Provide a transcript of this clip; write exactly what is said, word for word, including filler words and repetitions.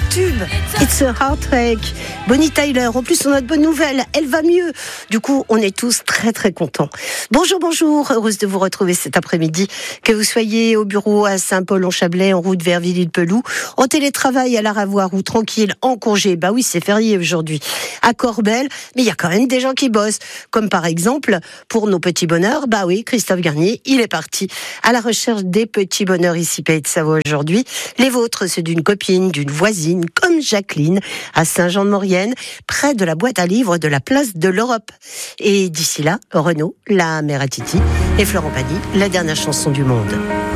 tube. It's a heartache. Bonnie Tyler. En plus, on a de bonnes nouvelles. Elle va mieux. Du coup, on est tous très très contents. Bonjour, bonjour. Heureuse de vous retrouver cet après-midi. Que vous soyez au bureau à Saint-Paul-en-Chablais, en route vers Villy-le-Pelou, en télétravail à la Ravoire ou tranquille en congé. Bah oui, c'est férié aujourd'hui. À Corbel, mais il y a quand même des gens qui bossent. Comme par exemple, pour nos petits bonheurs, bah oui, Christophe Garnier, il est parti à la recherche des petits bonheurs ici Pays de Savoie aujourd'hui. Les vôtres, c'est d'une copine, d'une voisine, comme Jacqueline, à Saint-Jean-de-Maurienne, près de la boîte à livres de la place de l'Europe. Et d'ici là, Renaud, la mère à Titi, et Florent Pagny, la dernière chanson du monde.